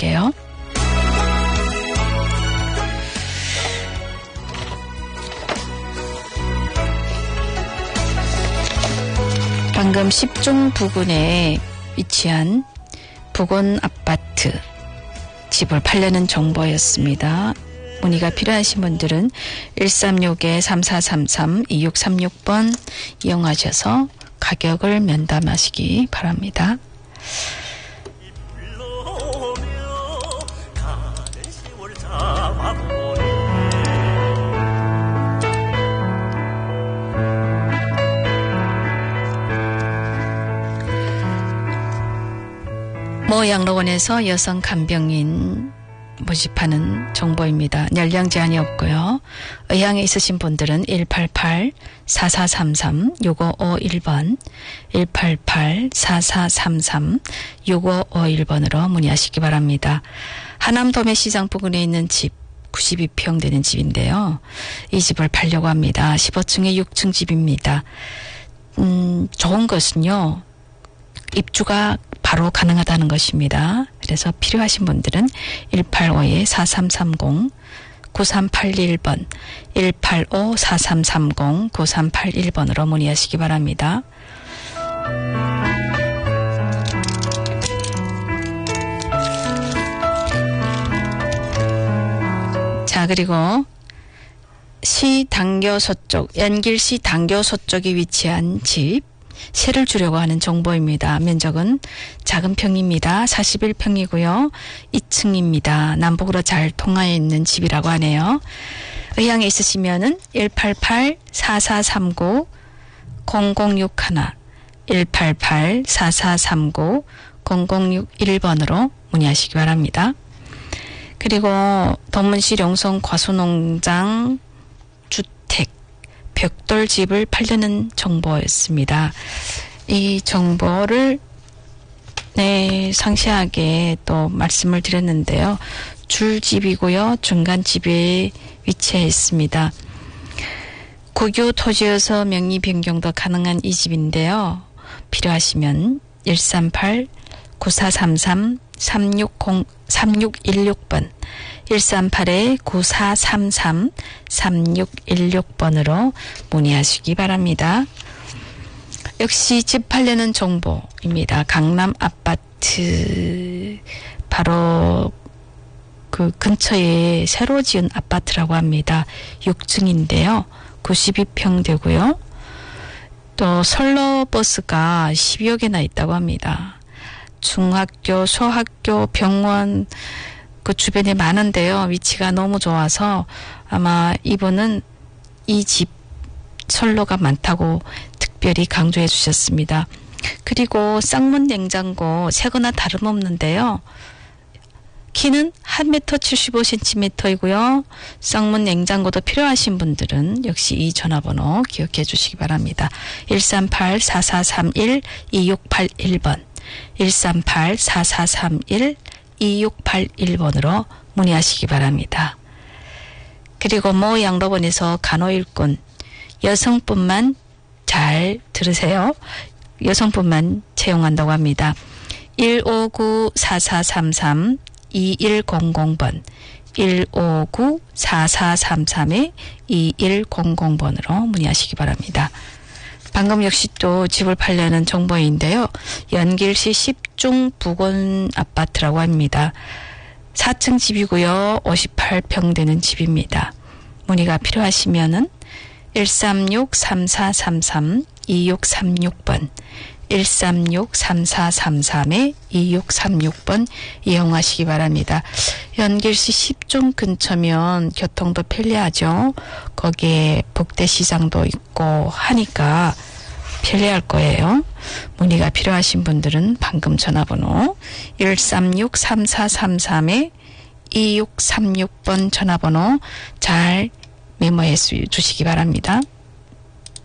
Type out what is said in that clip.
드릴게요. 방금 10중 부근에 위치한 부근 아파트 집을 팔려는 정보였습니다. 문의가 필요하신 분들은 136-3433-2636번 이용하셔서 가격을 면담하시기 바랍니다. 모 양로원에서 여성 간병인 모집하는 정보입니다. 연령 제한이 없고요. 의향에 있으신 분들은 188-4433-6551번 188-4433-6551번으로 문의하시기 바랍니다. 하남 도매시장 부근에 있는 집 92평 되는 집인데요. 이 집을 팔려고 합니다. 15층에 6층 집입니다. 좋은 것은요. 입주가 바로 가능하다는 것입니다. 그래서 필요하신 분들은 185-4330 9381번 185-4330 9381번으로 문의하시기 바랍니다. 자, 그리고 시 당교소 쪽, 연길시 당교소 쪽에 위치한 집 세를 주려고 하는 정보입니다. 면적은 작은 평입니다. 41평이고요. 2층입니다. 남북으로 잘 통하여 있는 집이라고 하네요. 의향에 있으시면은 188-4439-0061 188-4439-0061번으로 문의하시기 바랍니다. 그리고 동문시 용성 과수농장 주택 벽돌집을 팔려는 정보였습니다. 이 정보를 상세하게 또 말씀을 드렸는데요. 줄집이고요. 중간집에 위치해 있습니다. 국유 토지여서 명의 변경도 가능한 이 집인데요. 필요하시면 138-9433-3616번 138-9433-3616번으로 문의하시기 바랍니다. 역시 집 팔려는 정보입니다. 강남 아파트 바로 그 근처에 새로 지은 아파트라고 합니다. 6층인데요. 92평 되고요. 또 선로버스가 10여 개나 있다고 합니다. 중학교, 소학교, 병원 그 주변에 많은데요. 위치가 너무 좋아서 아마 이분은 이 집 선로가 많다고 특별히 강조해 주셨습니다. 그리고 쌍문 냉장고 새거나 다름없는데요. 키는 1m 75cm이고요. 쌍문 냉장고도 필요하신 분들은 역시 이 전화번호 기억해 주시기 바랍니다. 138-4431-2681번 138-4431-2681번으로 문의하시기 바랍니다. 그리고 모 양로원에서 간호일꾼 여성분만 잘 들으세요. 여성분만 채용한다고 합니다. 159-4433-2100번 159-4433-2100번으로 문의하시기 바랍니다. 방금 역시 또 집을 팔려는 정보인데요. 연길시 10중 부근 아파트라고 합니다. 4층 집이고요. 58평 되는 집입니다. 문의가 필요하시면은 136-3433-2636번 136-3433-2636번 이용하시기 바랍니다. 연길시 10중 근처면 교통도 편리하죠. 거기에 복대시장도 있고 하니까 편리할 거예요. 문의가 필요하신 분들은 방금 전화번호 136-3433-2636번 전화번호 잘 메모해 주시기 바랍니다.